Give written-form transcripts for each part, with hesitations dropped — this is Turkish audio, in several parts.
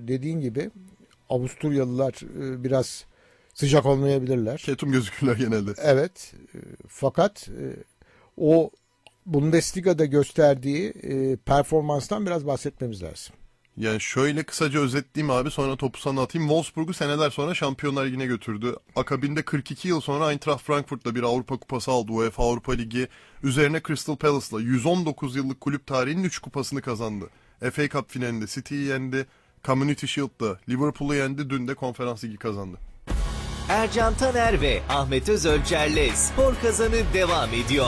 dediğin gibi Avusturyalılar biraz sıcak olmayabilirler. Ketum gözükürler genelde. Evet. Fakat o Bundesliga'da gösterdiği performanstan biraz bahsetmemiz lazım. Yani şöyle kısaca özetleyeyim abi, sonra topu sana atayım. Wolfsburg'u seneler sonra Şampiyonlar Ligi'ne götürdü. Akabinde 42 yıl sonra Eintracht Frankfurt'la bir Avrupa Kupası aldı. UEFA Avrupa Ligi. Üzerine Crystal Palace'la 119 yıllık kulüp tarihinin 3 kupasını kazandı. FA Cup finalinde City'yi yendi. Community Shield'da Liverpool'u yendi. Dün de Konferans Ligi kazandı. Ercan Taner ve Ahmet Özölçer'le Spor Kazanı devam ediyor.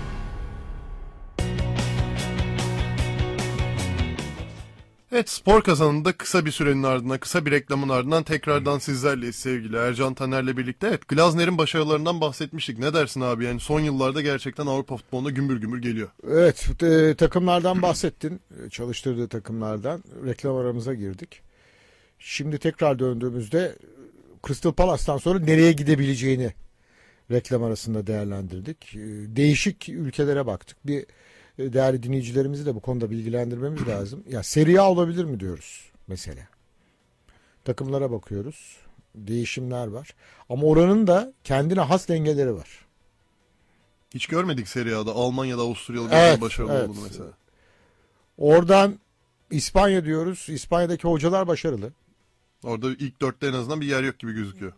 Evet, Spor Kazanı'nda kısa bir sürenin ardından, kısa bir reklamın ardından tekrardan sizlerleyiz sevgili Ercan Taner'le birlikte. Evet, Glasner'in başarılarından bahsetmiştik. Ne dersin abi? Yani son yıllarda gerçekten Avrupa futboluna gümbür gümbür geliyor. Evet, takımlardan bahsettin. Çalıştırdığı takımlardan. Reklam aramıza girdik. Şimdi tekrar döndüğümüzde Crystal Palace'tan sonra nereye gidebileceğini reklam arasında değerlendirdik. Değişik ülkelere baktık. Bir değerli dinleyicilerimizi de bu konuda bilgilendirmemiz lazım. Ya Serie A olabilir mi diyoruz mesela. Takımlara bakıyoruz. Değişimler var. Ama oranın da kendine has dengeleri var. Hiç görmedik Serie A'da Almanya'da Avusturyalı bir başarılı olduğunu mesela. Oradan İspanya diyoruz. İspanya'daki hocalar başarılı. Orada ilk dörtte en azından bir yer yok gibi gözüküyor.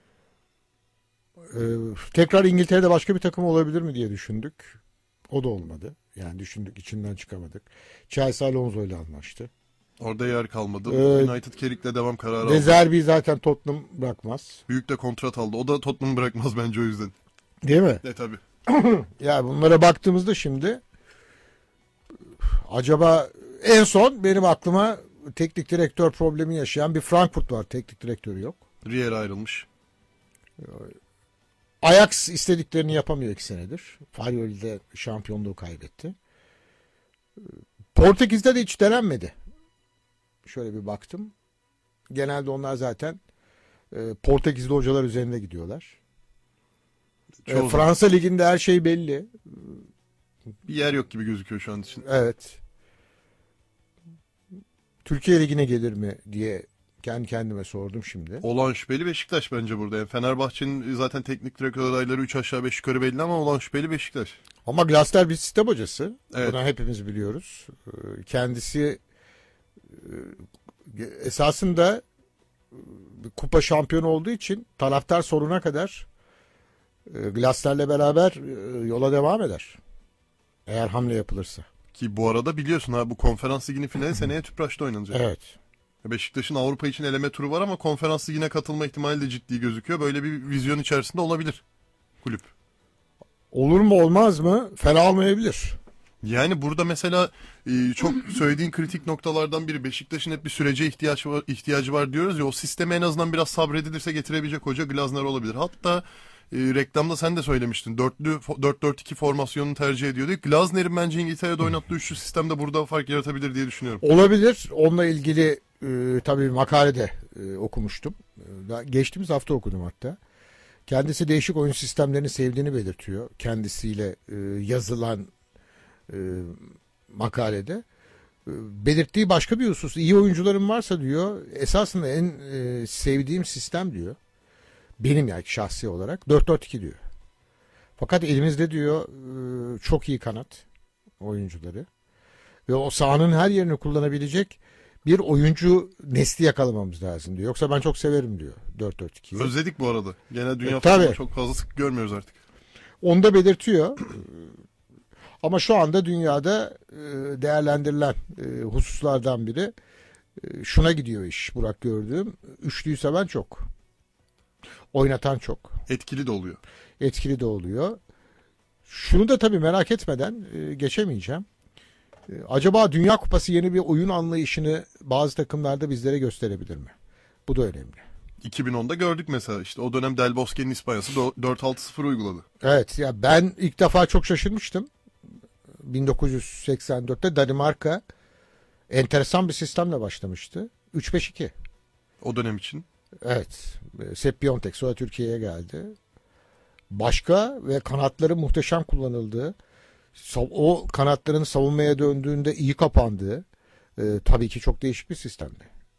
Tekrar İngiltere'de başka bir takım olabilir mi diye düşündük. O da olmadı. Yani düşündük, içinden çıkamadık. Chelsea Alonso ile anlaştı. Orada yer kalmadı. United Carrick'le devam kararı aldı. De Zerbi zaten Tottenham bırakmaz. Büyük de kontrat aldı. O da Tottenham bırakmaz bence o yüzden. Değil mi? Tabii. Ya bunlara baktığımızda şimdi acaba en son benim aklıma teknik direktör problemi yaşayan bir Frankfurt var. Teknik direktörü yok. Riera ayrılmış. Ajax istediklerini yapamıyor 2 senedir. Faryoli'de şampiyonluğu kaybetti. Portekiz'de de hiç denenmedi. Şöyle bir baktım. Genelde onlar zaten Portekizli hocalar üzerinde gidiyorlar. Fransa Ligi'nde her şey belli. Bir yer yok gibi gözüküyor şu an için. Evet. Türkiye Ligi'ne gelir mi diye kendi kendime sordum şimdi. Olan şüpheli Beşiktaş bence burada. Yani Fenerbahçe'nin zaten teknik direktör adayları 3 aşağı 5 yukarı belli ama olan şüpheli Beşiktaş. Ama Glasner bir sistem hocası. Evet. Bunu hepimiz biliyoruz. Kendisi esasında kupa şampiyonu olduğu için taraftar sonuna kadar Glasner'le beraber yola devam eder. Eğer hamle yapılırsa. Ki bu arada biliyorsun ha, bu Konferans Ligi'nin finali seneye Tüpraş'ta oynanacak. Evet. Beşiktaş'ın Avrupa için eleme turu var ama Konferans Ligi'ne katılma ihtimali de ciddi gözüküyor. Böyle bir vizyon içerisinde olabilir kulüp. Olur mu olmaz mı? Fena olmayabilir. Yani burada mesela çok söylediğin kritik noktalardan biri, Beşiktaş'ın hep bir sürece ihtiyacı var diyoruz ya, o sisteme en azından biraz sabredilirse getirebilecek hoca Glasner olabilir. Hatta reklamda sen de söylemiştin, 4-4-2 formasyonunu tercih ediyor diye. Glasner'in bence İngiltere'de oynattığı üçlü sistemde burada fark yaratabilir diye düşünüyorum. Olabilir. Onunla ilgili tabii bir makalede okumuştum. Geçtiğimiz hafta okudum hatta. Kendisi değişik oyun sistemlerini sevdiğini belirtiyor. Kendisiyle yazılan makalede. Belirttiği başka bir husus. İyi oyuncularım varsa diyor, esasında en sevdiğim sistem diyor. Benim yani şahsi olarak 4-4-2 diyor. Fakat elimizde diyor çok iyi kanat oyuncuları. Ve o sahanın her yerini kullanabilecek bir oyuncu nesli yakalamamız lazım diyor. Yoksa ben çok severim diyor 4-4-2'yi. Özledik bu arada. Genel dünya futbolunda çok fazla sık görmüyoruz artık. Onu da belirtiyor. Ama şu anda dünyada değerlendirilen hususlardan biri şuna gidiyor iş, Burak, gördüğüm. Üçlüyü seven çok. Oynatan çok. Etkili de oluyor. Etkili de oluyor. Şunu da tabii merak etmeden geçemeyeceğim. Acaba Dünya Kupası yeni bir oyun anlayışını bazı takımlarda bizlere gösterebilir mi? Bu da önemli. 2010'da gördük mesela, işte o dönem Del Bosque'nin İspanya'sı 4-6-0 uyguladı. Evet ya, ben ilk defa çok şaşırmıştım. 1984'te Danimarka enteresan bir sistemle başlamıştı. 3-5-2. O dönem için. Evet. Sepp Piontek sonra Türkiye'ye geldi. Başka ve kanatları muhteşem kullanıldığı, o kanatların savunmaya döndüğünde iyi kapandığı tabii ki çok değişik bir sistemdi.